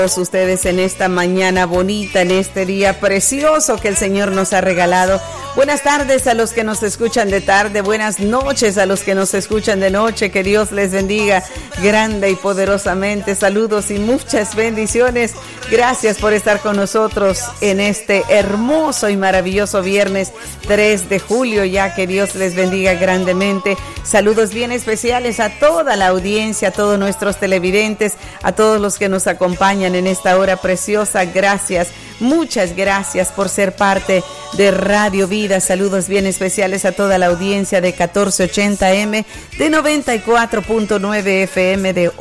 todos ustedes en esta mañana bonita, en este día precioso que el Señor nos ha regalado. Buenas tardes a los que nos escuchan de tarde, buenas noches a los que nos escuchan de noche, que Dios les bendiga grande y poderosamente. Saludos y muchas bendiciones. Gracias por estar con nosotros en este hermoso y maravilloso viernes 3 de julio, ya que Dios les bendiga grandemente. Saludos bien especiales a toda la audiencia, a todos nuestros televidentes, a todos los que nos acompañan en esta hora preciosa. Gracias, muchas gracias por ser parte de Radio Vida. Saludos bien especiales a toda la audiencia de 1480M, de 94.9 FM, de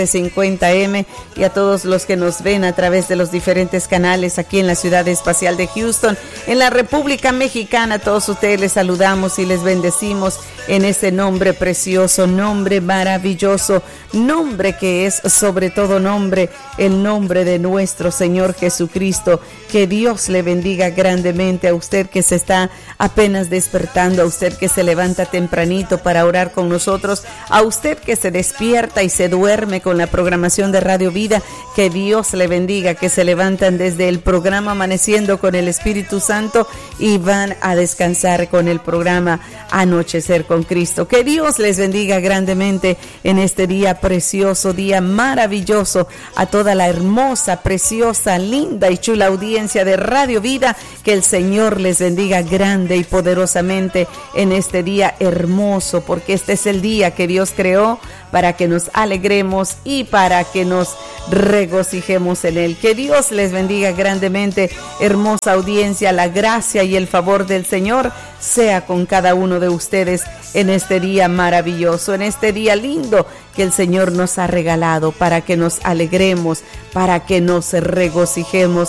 1150M y a todos los que nos ven a través de los diferentes canales aquí en la ciudad espacial de Houston, en la República Mexicana. A todos ustedes les saludamos y les bendecimos en ese nombre precioso, nombre maravilloso, nombre que es sobre todo nombre, el nombre de nuestro Señor Jesucristo. Que Dios le bendiga grandemente a usted que se está apenas despertando, a usted que se levanta tempranito para orar con nosotros, a usted que se despierta y se duerme con la programación de Radio Vida. Que Dios le bendiga, que se levantan desde el programa Amaneciendo con el Espíritu Santo y van a descansar con el programa Anochecer con Cristo. Que Dios les bendiga grandemente en este día precioso, día maravilloso, a toda la hermosa, preciosa, linda y chula audiencia de Radio Vida. Que el Señor les bendiga grande y poderosamente en este día hermoso, porque este es el día que Dios creó para que nos alegremos y para que nos regocijemos en él. Que Dios les bendiga grandemente, hermosa audiencia. La gracia y el favor del Señor sea con cada uno de ustedes en este día maravilloso, en este día lindo que el Señor nos ha regalado para que nos alegremos, para que nos regocijemos